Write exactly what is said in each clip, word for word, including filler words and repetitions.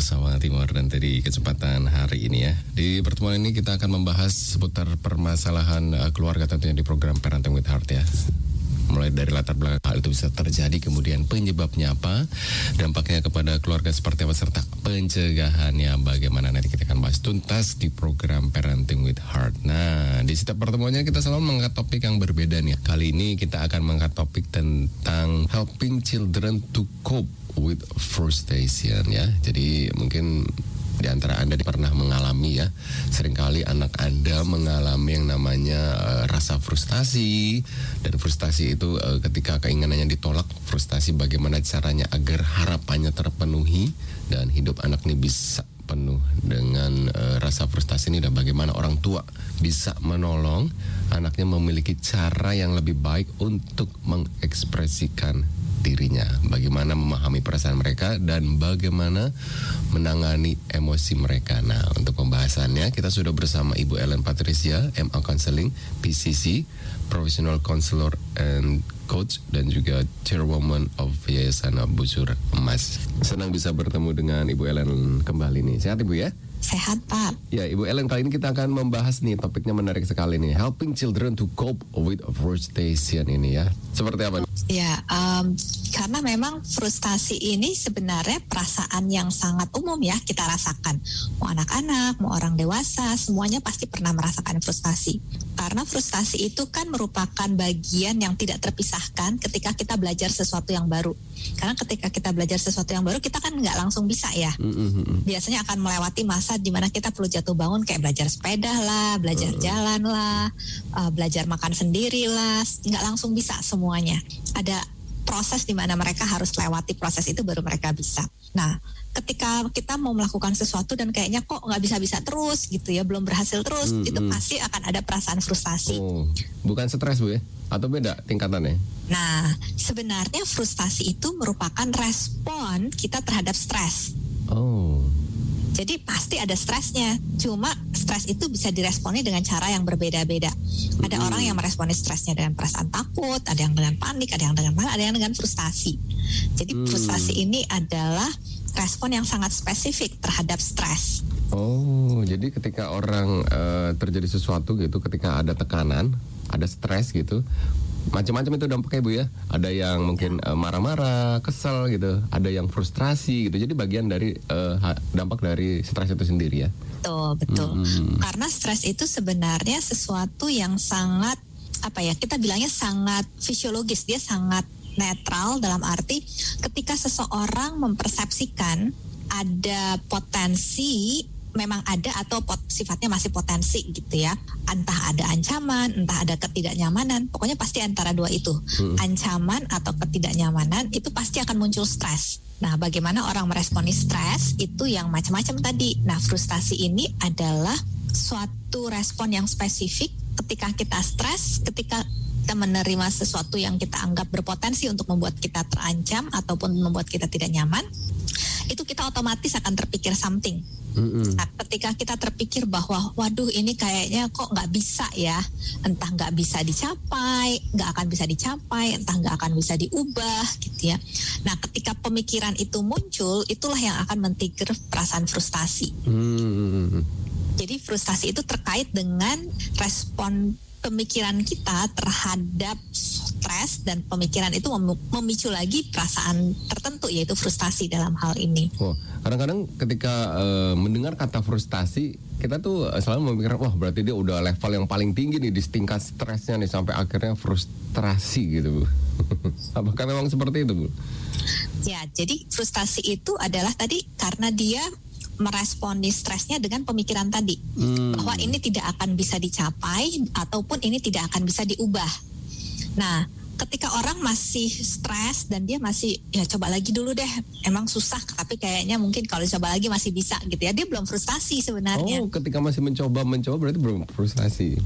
bersama Timur dan Teddy kesempatan hari ini ya. Di pertemuan ini kita akan membahas seputar permasalahan uh, keluarga tentunya di program Parenting with Heart ya. Mulai dari latar belakang hal itu bisa terjadi, kemudian penyebabnya apa, dampaknya kepada keluarga seperti apa, serta pencegahannya bagaimana. Nanti kita akan bahas tuntas di program Parenting with Heart. Nah, di setiap pertemuannya kita selalu mengangkat topik yang berbeda nih. Kali ini kita akan mengangkat topik tentang helping children to cope with frustration ya. Jadi mungkin di antara Anda pernah mengalami ya, seringkali anak Anda mengalami yang namanya uh, rasa frustasi. Dan frustasi itu uh, ketika keinginannya ditolak, frustasi bagaimana caranya agar harapannya terpenuhi dan hidup anak ini bisa penuh dengan uh, rasa frustasi ini, dan bagaimana orang tua bisa menolong anaknya memiliki cara yang lebih baik untuk mengekspresikan dirinya, bagaimana memahami perasaan mereka dan bagaimana menangani emosi mereka. Nah, untuk pembahasannya kita sudah bersama Ibu Ellen Patricia, M A Counseling, P C C, Professional Counselor and Coach, dan juga Chairwoman of Yayasan Busur Emas. Senang bisa bertemu dengan Ibu Ellen kembali nih. Sehat Ibu ya? Sehat Pak. Ya Ibu Ellen, kali ini kita akan membahas nih, topiknya menarik sekali nih, helping children to cope with frustration ini ya. Seperti apa nih? Ya, um, karena memang frustasi ini sebenarnya perasaan yang sangat umum ya kita rasakan. Mau anak-anak, mau orang dewasa, semuanya pasti pernah merasakan frustasi. Karena frustasi itu kan merupakan bagian yang tidak terpisahkan ketika kita belajar sesuatu yang baru. Karena ketika kita belajar sesuatu yang baru, kita kan nggak langsung bisa ya. Mm-hmm. Biasanya akan melewati masa di mana kita perlu jatuh bangun, kayak belajar sepeda lah, belajar uh. jalan lah, uh, belajar makan sendiri lah, nggak langsung bisa semuanya. Ada proses di mana mereka harus lewati proses itu baru mereka bisa. Nah, ketika kita mau melakukan sesuatu dan kayaknya kok nggak bisa-bisa terus gitu ya, belum berhasil terus, hmm, itu hmm. pasti akan ada perasaan frustasi. Oh, bukan stres Bu ya? Atau beda tingkatannya? Nah, sebenarnya frustasi itu merupakan respon kita terhadap stres. Oh. Jadi pasti ada stresnya, cuma stres itu bisa diresponi dengan cara yang berbeda-beda. Ada hmm. orang yang meresponi stresnya dengan perasaan takut, ada yang dengan panik, ada yang dengan marah, ada yang dengan frustasi. Jadi hmm. frustasi ini adalah respon yang sangat spesifik terhadap stres. Oh, jadi ketika orang uh, terjadi sesuatu gitu, ketika ada tekanan, ada stres gitu, macam-macam itu dampaknya Bu ya. Ada yang mungkin uh, marah-marah, kesel gitu, ada yang frustrasi gitu. Jadi bagian dari uh, dampak dari stres itu sendiri ya. Betul, betul. Hmm. Karena stres itu sebenarnya sesuatu yang sangat apa ya? Kita bilangnya sangat fisiologis, dia sangat netral dalam arti ketika seseorang mempersepsikan ada potensi, memang ada atau pot, sifatnya masih potensi gitu ya. Entah ada ancaman, entah ada ketidaknyamanan, pokoknya pasti antara dua itu. Hmm. Ancaman atau ketidaknyamanan itu pasti akan muncul stres. Nah, bagaimana orang meresponi stres itu yang macam-macam tadi. Nah, frustasi ini adalah suatu respon yang spesifik ketika kita stres, ketika kita menerima sesuatu yang kita anggap berpotensi untuk membuat kita terancam ataupun membuat kita tidak nyaman, itu kita otomatis akan terpikir something. Mm-hmm. Nah, ketika kita terpikir bahwa waduh ini kayaknya kok nggak bisa ya, entah nggak bisa dicapai, nggak akan bisa dicapai, entah nggak akan bisa diubah gitu ya. Nah, ketika pemikiran itu muncul, itulah yang akan men-trigger perasaan frustasi. Mm-hmm. Jadi frustasi itu terkait dengan respon pemikiran kita terhadap stres, dan pemikiran itu mem- memicu lagi perasaan tertentu, yaitu frustasi dalam hal ini. Oh, kadang-kadang ketika uh, mendengar kata frustasi, kita tuh selalu memikirkan, wah berarti dia udah level yang paling tinggi nih di tingkat stresnya nih, sampai akhirnya frustrasi gitu Bu. Apakah memang seperti itu Bu? Ya, jadi frustasi itu adalah tadi karena dia meresponi stresnya dengan pemikiran tadi, hmm. bahwa ini tidak akan bisa dicapai ataupun ini tidak akan bisa diubah. Nah, ketika orang masih stres dan dia masih ya coba lagi dulu deh, emang susah tapi kayaknya mungkin kalau coba lagi masih bisa gitu ya, dia belum frustasi sebenarnya. Oh, ketika masih mencoba mencoba berarti belum frustasi.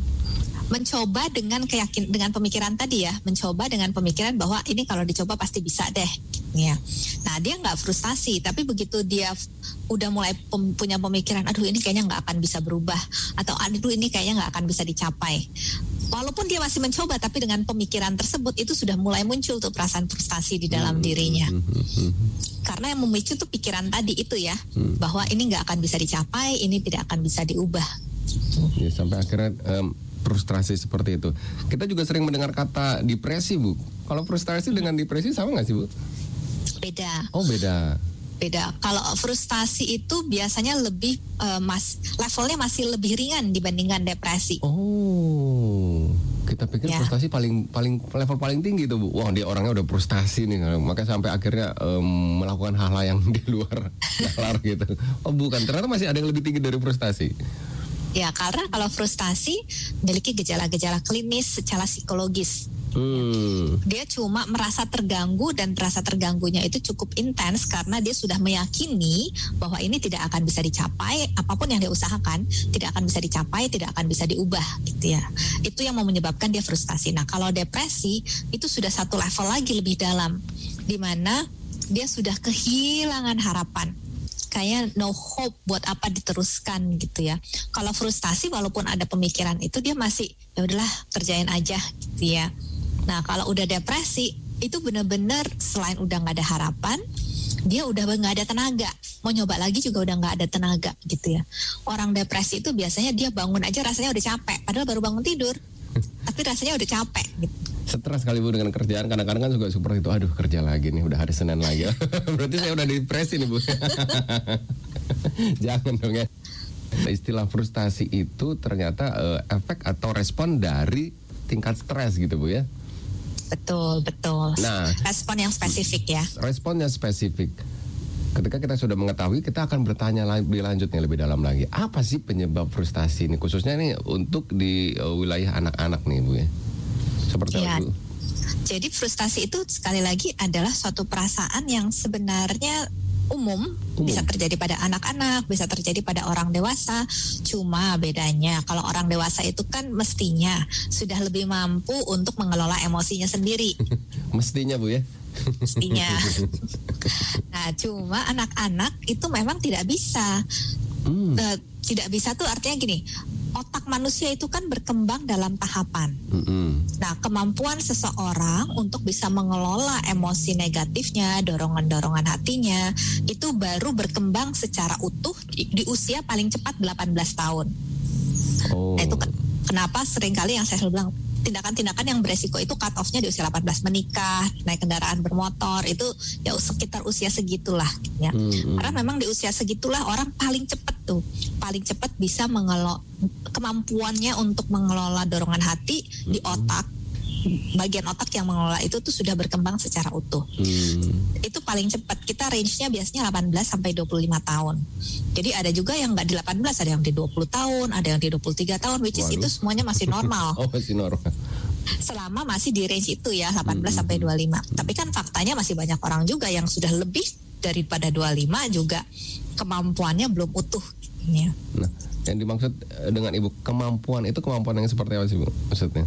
Mencoba dengan keyakin dengan pemikiran tadi ya, mencoba dengan pemikiran bahwa ini kalau dicoba pasti bisa deh, ya. Nah, dia nggak frustasi, tapi begitu dia udah mulai pem, punya pemikiran, aduh ini kayaknya nggak akan bisa berubah, atau aduh ini kayaknya nggak akan bisa dicapai, walaupun dia masih mencoba, tapi dengan pemikiran tersebut itu sudah mulai muncul tuh perasaan frustasi di dalam dirinya. Karena yang memicu tuh pikiran tadi itu ya, bahwa ini nggak akan bisa dicapai, ini tidak akan bisa diubah. Ya, sampai akhirnya um, frustrasi seperti itu. Kita juga sering mendengar kata depresi, Bu. Kalau frustrasi dengan depresi sama nggak sih, Bu? Beda. Oh, beda. Beda. Kalau frustasi itu biasanya lebih uh, mas levelnya masih lebih ringan dibandingkan depresi. Oh, kita pikir Ya. frustasi paling paling level paling tinggi tuh, Bu. Wah, dia orangnya udah frustasi nih, maka sampai akhirnya um, melakukan hal-hal yang di luar nalar gitu. Oh, bukan. Ternyata masih ada yang lebih tinggi dari frustasi. Ya, karena kalau frustasi memiliki gejala-gejala klinis secara psikologis. Hmm. Dia cuma merasa terganggu, dan merasa terganggunya itu cukup intens karena dia sudah meyakini bahwa ini tidak akan bisa dicapai, apapun yang dia usahakan tidak akan bisa dicapai, tidak akan bisa diubah gitu ya. Itu yang mau menyebabkan dia frustasi. Nah, kalau depresi itu sudah satu level lagi lebih dalam, di mana dia sudah kehilangan harapan. Kayak no hope, buat apa diteruskan gitu ya. Kalau frustasi walaupun ada pemikiran itu, dia masih ya udahlah kerjain aja gitu ya. Nah, kalau udah depresi itu benar-benar selain udah nggak ada harapan, dia udah nggak ada tenaga. Mau nyoba lagi juga udah nggak ada tenaga gitu ya. Orang depresi itu biasanya dia bangun aja rasanya udah capek, padahal baru bangun tidur, tapi rasanya udah capek gitu. Stres kali, Bu, dengan kerjaan. Kadang-kadang kan juga seperti itu. Aduh, kerja lagi nih, udah hari Senin lagi. Berarti saya udah depresi nih, Bu. Jangan dong ya. Istilah frustasi itu ternyata uh, efek atau respon dari tingkat stres gitu, Bu ya. Betul, betul. Nah, respon yang spesifik ya. Responnya spesifik. Ketika kita sudah mengetahui, kita akan bertanya lebih lanjut nih, lebih dalam lagi. Apa sih penyebab frustasi ini? Khususnya nih untuk di uh, wilayah anak-anak nih, Bu ya. Seperti Ya, itu. jadi frustasi itu sekali lagi adalah suatu perasaan yang sebenarnya umum, Umum. bisa terjadi pada anak-anak, bisa terjadi pada orang dewasa. Cuma bedanya kalau orang dewasa itu kan mestinya sudah lebih mampu untuk mengelola emosinya sendiri. Mestinya, Bu ya. Mestinya. Nah, cuma anak-anak itu memang tidak bisa. Hmm. Eh, tidak bisa tuh artinya gini, otak manusia itu kan berkembang dalam tahapan. Mm-mm. Nah, kemampuan seseorang untuk bisa mengelola emosi negatifnya, dorongan-dorongan hatinya, itu baru berkembang secara utuh di, di usia paling cepat delapan belas tahun. Oh. Nah, itu ke- kenapa seringkali yang saya selalu bilang, tindakan-tindakan yang beresiko itu cut off-nya di usia delapan belas, menikah, naik kendaraan bermotor, itu ya sekitar usia segitulah ya. Hmm. Karena memang di usia segitulah orang paling cepat tuh, paling cepat bisa mengelola kemampuannya untuk mengelola dorongan hati di otak. Bagian otak yang mengelola itu tuh sudah berkembang secara utuh. Hmm. Itu paling cepat. Kita range-nya biasanya delapan belas sampai dua puluh lima tahun. Jadi ada juga yang nggak di delapan belas, ada yang di dua puluh tahun, ada yang di dua puluh tiga tahun, which is Waduh. itu semuanya masih normal. Oh, masih normal. Selama masih di range itu ya, delapan belas sampai dua puluh lima. Tapi kan faktanya masih banyak orang juga yang sudah lebih daripada dua puluh lima juga kemampuannya belum utuh. Ya. Nah, yang dimaksud eh, dengan Ibu kemampuan itu kemampuan yang seperti apa sih, Bu? Maksudnya?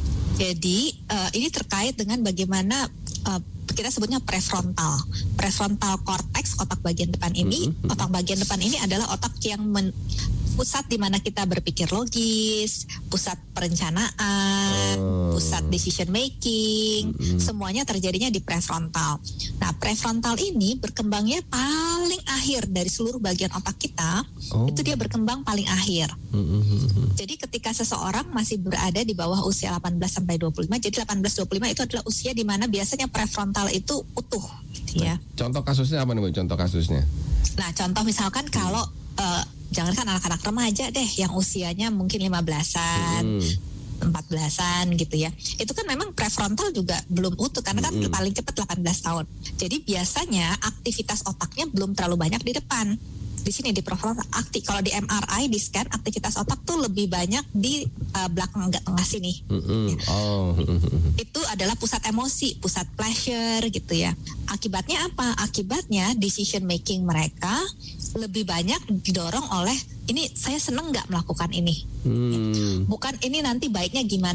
Jadi uh, ini terkait dengan bagaimana uh, kita sebutnya prefrontal. Prefrontal cortex, otak bagian depan ini, Mm-hmm. otak bagian depan ini adalah otak yang men, pusat di mana kita berpikir logis, pusat perencanaan, Oh. pusat decision making, Mm-hmm. semuanya terjadinya di prefrontal. Nah, prefrontal ini berkembangnya paling akhir dari seluruh bagian otak kita, Oh. itu dia berkembang paling akhir. Mm-mm. Jadi ketika seseorang masih berada di bawah usia delapan belas sampai dua puluh lima, jadi delapan belas dua puluh lima itu adalah usia di mana biasanya prefrontal itu utuh, gitu ya. Contoh kasusnya apa nih, Bu? Contoh kasusnya? Nah, contoh misalkan kalau eh, jangankan anak-anak remaja deh yang usianya mungkin lima belasan, Hmm. empat belasan gitu ya. Itu kan memang prefrontal juga belum utuh karena kan Mm-mm. paling cepat delapan belas tahun. Jadi biasanya aktivitas otaknya belum terlalu banyak di depan. Di sini di prefrontal aktif. Kalau di M R I di scan aktivitas otak tuh lebih banyak di uh, belakang agak tengah sini. Mm-mm. Oh. Itu adalah pusat emosi, pusat pleasure gitu ya. Akibatnya apa? Akibatnya decision making mereka lebih banyak didorong oleh ini saya seneng nggak melakukan ini. Hmm. Bukan ini nanti baiknya gimana.